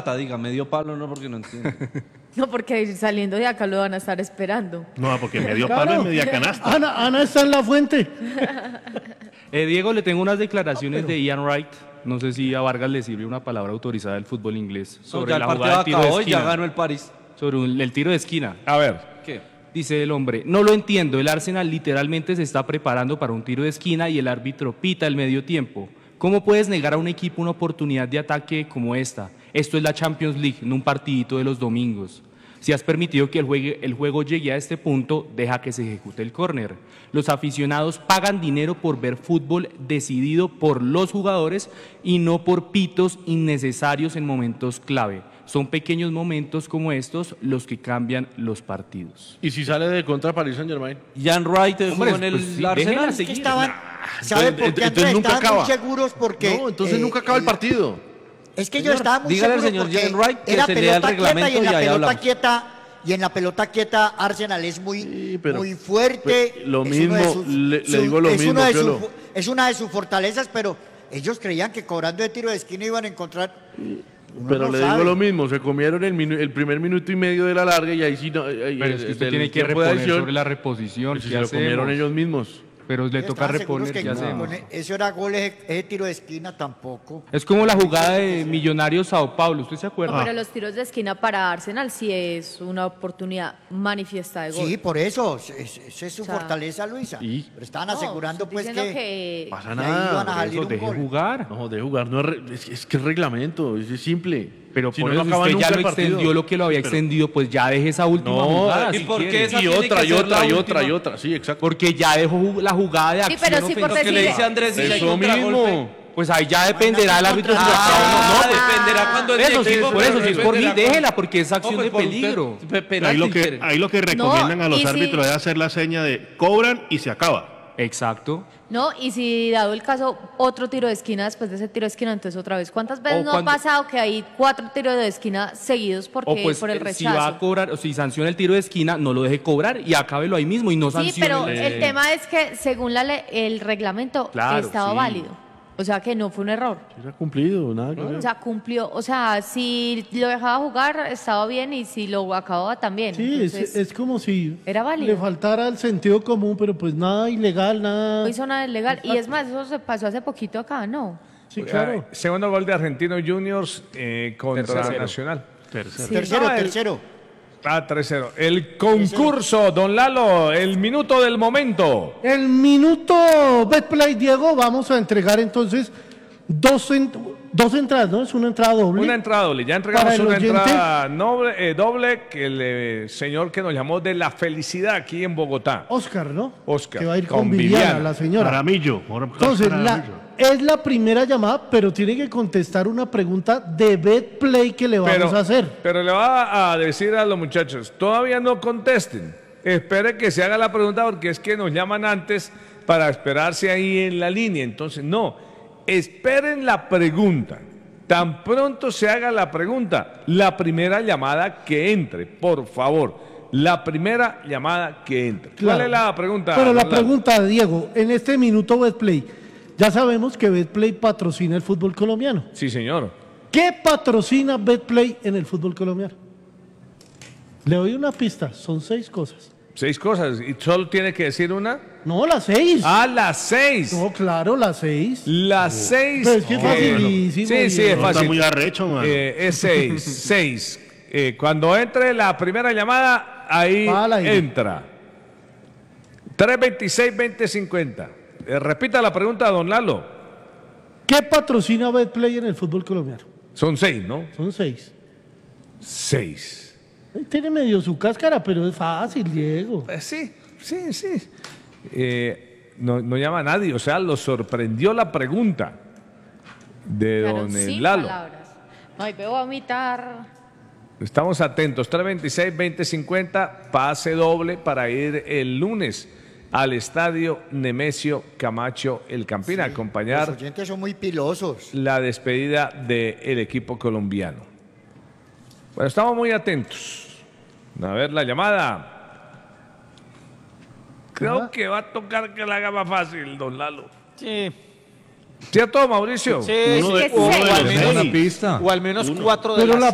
Marta, diga, medio palo no, porque no entiendo. No, porque saliendo de acá lo van a estar esperando. No, porque medio palo y media canasta. Ana está en la fuente. Diego, le tengo unas declaraciones de Ian Wright. No sé si a Vargas le sirve una palabra autorizada del fútbol inglés sobre ya la el jugada partido de tiro de acabó y esquina. ya ganó el París. Sobre el tiro de esquina. A ver. ¿Qué? Dice el hombre, no lo entiendo, el Arsenal literalmente se está preparando para un tiro de esquina y el árbitro pita el medio tiempo. ¿Cómo puedes negar a un equipo una oportunidad de ataque como esta? Esto es la Champions League, no un partidito de los domingos. Si has permitido que el juego llegue a este punto, deja que se ejecute el córner. Los aficionados pagan dinero por ver fútbol decidido por los jugadores y no por pitos innecesarios en momentos clave. Son pequeños momentos como estos los que cambian los partidos. ¿Y si sale de contra Paris Saint-Germain? Jan Wright jugó en el pues sí, Arsenal. déjenla Es que seguir. estaban, ¿sabe por qué, entonces Andrés? nunca Estaban acaba. muy seguros porque... No, entonces nunca acaba el partido. Es que ellos estaban muy dígale al seguros señor porque Jan Wright que era se lea el pelota quieta reglamento y en y la ahí pelota hablamos. quieta... Y en la pelota quieta Arsenal es muy, Sí, pero- muy fuerte. pues, lo es mismo, uno de sus- le digo lo es mismo, una de Piolo. es una de sus fortalezas, pero ellos creían que cobrando de tiro de esquina iban a encontrar... Uno Pero no le sabe. digo lo mismo, se comieron el primer minuto y medio de la larga y ahí sí no. Pero es que usted tiene que reponer sobre la reposición. Si ¿Qué se lo comieron hacemos? ellos mismos. Pero le toca Estaban seguros reponer, que ¿qué hacemos? eso era gol, ese tiro de esquina tampoco. Es como la jugada de Millonarios Sao Paulo, ¿usted se No, acuerda? pero los tiros de esquina para Arsenal sí es una oportunidad manifiesta de gol. Sí, por eso, esa es su O sea, fortaleza, Luisa. ¿y? Pero estaban No, asegurando estoy pues diciendo que Pasa ahí nada. iban a por salir Eso, un deje gol. jugar. No, de jugar, no es que es reglamento, es simple. Pero Si por no, eso no acaba usted nunca ya lo el partido. extendió lo que lo había Pero- extendido, pues ya deje esa última No, jugada. ¿y si por qué quiere. esa Y tiene otra, que y ser otra, la y otra, última? y otra, sí, exacto. Porque ya dejó la jugada de Sí, acción pero sí por ofensiva. ¿Qué le decir- dice Andrés? Si hay Eso contragolpe. mismo. Pues ahí ya dependerá el árbitro. si lo Ah, acaba o no. dependerá cuando el Eso sí, equipo... por eso, si es por mí, dependerá déjela, cuando- porque es acción No, pues de por usted, peligro. penalti, Ahí lo que recomiendan a los y si- árbitros es hacer la seña de cobran y se acaba. Exacto. No, y si dado el caso, otro tiro de esquina después de ese tiro de esquina, entonces otra vez. ¿Cuántas veces O no cuando- ha pasado que hay 4 tiros de esquina seguidos porque, O pues por el si va a rechazo? cobrar, o si sanciona el tiro de esquina, no lo deje cobrar y acábelo ahí mismo y no Sí, sancione. pero el tema es que según el reglamento Claro, estaba sí. válido. O sea que no fue un error. Se ha cumplido, nada que O ver. sea, cumplió. O sea, si lo dejaba jugar, estaba bien, y si lo acababa también. Sí, Entonces, es como si era válido. le faltara el sentido común, pero pues nada ilegal, nada. no hizo nada ilegal. Y es más, eso se pasó hace poquito acá, ¿no? Sí, claro. Segundo gol de Argentinos Juniors contra Tercero. Nacional. Tercero. Sí. Tercero, No, el- tercero. 3-0. El concurso, don Lalo, el minuto del momento. El minuto Betplay, Diego, vamos a entregar entonces dos entradas, ¿no? Es una entrada doble. Una entrada doble. Ya entregamos Para el una oyente. entrada doble que el señor que nos llamó de La Felicidad aquí en Bogotá. Oscar, ¿no? Oscar, Que va a ir con con Viviana, Viviana. la señora. Jaramillo. Entonces, es la primera llamada, pero tiene que contestar una pregunta de Betplay que le vamos a hacer. Pero le va a decir a los muchachos, todavía no contesten. Espere que se haga la pregunta porque es que nos llaman antes para esperarse ahí en la línea. Entonces, no. Esperen la pregunta. Tan pronto se haga la pregunta, la primera llamada que entre, por favor. La primera llamada que entre. Claro. ¿Cuál es la pregunta? Pero la don Lalo? pregunta, Diego, en este minuto Betplay, ya sabemos que Betplay patrocina el fútbol colombiano. Sí, señor. ¿Qué patrocina Betplay en el fútbol colombiano? Le doy una pista, son 6 cosas. 6 cosas. ¿Y solo tiene que decir una? No, las 6. Ah, las 6. No, claro, las 6. Las 6. Pero es que es facilísimo, Sí, sí, es Diego. No, está fácil. muy arrecho, mano. Es 6. 6. Cuando entre la primera llamada, ahí Va al aire. entra. 326-2050. Repita la pregunta, don Lalo. ¿Qué patrocina Betplay en el fútbol colombiano? Son 6, ¿no? Son 6. 6. Tiene medio su cáscara, pero es fácil, Diego. Sí. No llama a nadie, o sea, lo sorprendió la pregunta de Quedaron don sin Lalo. palabras. No, y veo vomitar. Estamos atentos. 326-2050, pase doble para ir el lunes al estadio Nemesio Camacho El Campín a Los acompañar oyentes son muy pilosos. la despedida del equipo colombiano. Bueno, estamos muy atentos. A ver la llamada. Creo que va a tocar que la haga más fácil, don Lalo. Sí. ¿Cierto, Mauricio? Sí, Uno de- Es que uno de seis. los al menos, seis. una pista. O al menos 4 de Pero las la